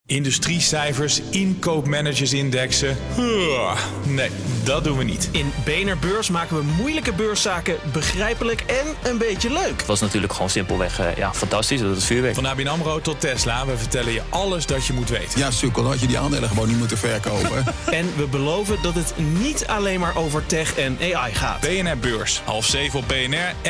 Industriecijfers, inkoopmanagersindexen. Nee, dat doen we niet. In BNR Beurs maken we moeilijke beurszaken begrijpelijk en een beetje leuk. Het was natuurlijk gewoon simpelweg fantastisch. Dat is vuurwerk. Van ABN AMRO tot Tesla, we vertellen je alles dat je moet weten. Ja, sukkel, had je die aandelen gewoon niet moeten verkopen. En we beloven dat het niet alleen maar over tech en AI gaat. BNR Beurs, 6:30 op BNR.